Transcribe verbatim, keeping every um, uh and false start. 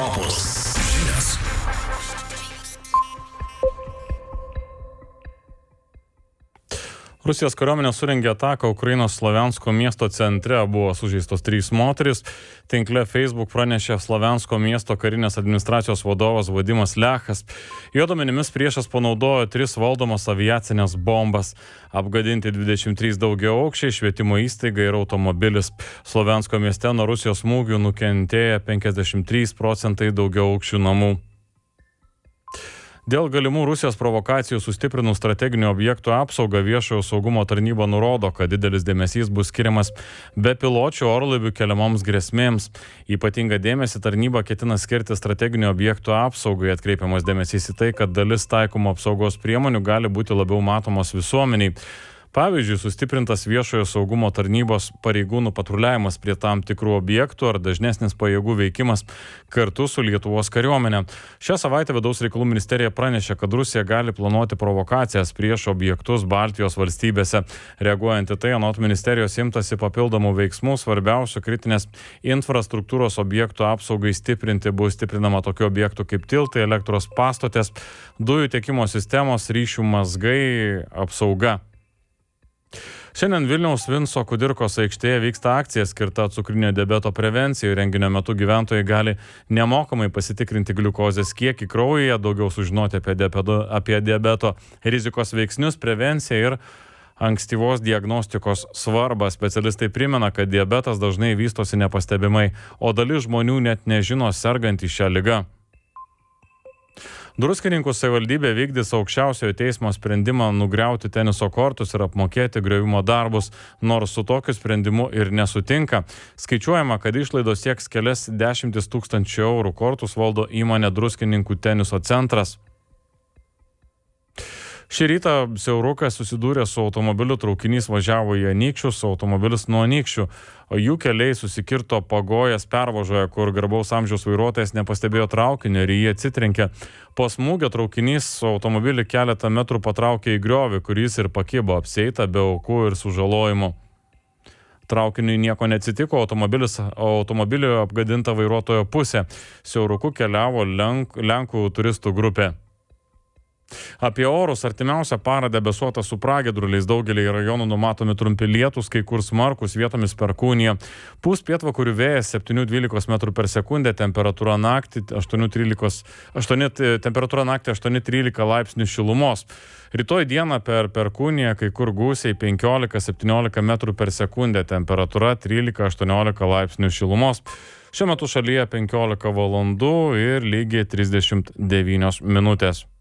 Opus žinios. Rusijos kariuomenė surengė ataką Ukrainos Slaviansko miesto centre, buvo sužeistos trys moterys. Tinkle Facebook pranešė Slaviansko miesto karinės administracijos vadovas Vadimas Lechas. Jo duomenimis priešas panaudojo tris valdomas aviacinės bombas. Apgadinti dvidešimt trys daugiaaukščiai, švietimo įstaiga ir automobilis. Slaviansko mieste nuo Rusijos smūgių nukentėjo penkiasdešimt trys procentai daugiaaukščių namų. Dėl galimų Rusijos provokacijų sustiprinus strateginių objektų apsaugą viešojo saugumo tarnyba nurodo, kad didelis dėmesys bus skiriamas bepiločių orlaivių keliamoms grėsmėms. Ypatingą dėmesį tarnyba ketina skirti strateginių objektų apsaugai, atkreipiamas dėmesys į tai, kad dalis taikomų apsaugos priemonių gali būti labiau matomos visuomeniai. Pavyzdžiui, sustiprintas viešojo saugumo tarnybos pareigūnų patruliavimas prie tam tikrų objektų ar dažnesnis pajėgų veikimas kartu su Lietuvos kariuomenė. Šią savaitę Vidaus reikalų ministerija pranešė, kad Rusija gali planuoti provokacijas prieš objektus Baltijos valstybėse. Reaguojant į tai, anot ministerijos imtasi papildomų veiksmų, svarbiausių kritinės infrastruktūros objektų apsaugai stiprinti bus stiprinama tokių objektų kaip tiltai, elektros pastotės, dujų tiekimo sistemos, ryšių mazgai, apsauga. Šiandien Vilniaus Vinco Kudirkos aikštėje vyksta akcija skirta cukrinio diabeto prevencijai. Renginio metu gyventojai gali nemokamai pasitikrinti gliukozės kiekį kraujyje, daugiau sužinoti apie diabeto, apie diabeto rizikos veiksnius, prevenciją ir ankstyvos diagnostikos svarbą. Specialistai primena, kad diabetas dažnai vystosi nepastebimai, o dalis žmonių net nežino sergantį šią ligą. Druskininkų savivaldybė vykdys aukščiausiojo teismo sprendimą nugriauti teniso kortus ir apmokėti griovimo darbus, nors su tokiu sprendimu ir nesutinka. Skaičiuojama, kad išlaidos sieks kelias dešimtis tūkstančių eurų. Kortus valdo įmonė Druskininkų teniso centras. Šį rytą siaurukas susidūrė su automobiliu, traukinys važiavo į Anykščius, automobilis nuo Anykščių, o jų keliai susikirto Pagojas pervažoje, kur garbaus amžiaus vairuotojas nepastebėjo traukinio ir jį atsitrenkė. Po smūgio traukinys automobilį keletą metrų patraukė į griovį, kuris ir pakibo apsieita be aukų ir sužalojimų. Traukiniui nieko neatsitiko, automobilis, automobilio apgadinta vairuotojo pusė. Siauruku keliavo Lenk, Lenkų turistų grupė. Apie orus: artimiausią parą debesuota su pragiedruliais, daugelį rajonų numatomi trumpi lietūs, kai kur smarkus, vietomis perkūnija. Pūs pietvakarių vėjas septyni dvylika metrų per sekundę, temperatūra naktį aštuoni trylika laipsnių šilumos. Rytoj dieną per perkūniją kai kur gūsiai penkiolika septyniolika metrų per sekundę, temperatūra trylika aštuoniolika laipsnių šilumos. Šiuo metu šalyje penkiolika valandų ir lygiai trisdešimt devynios minutės.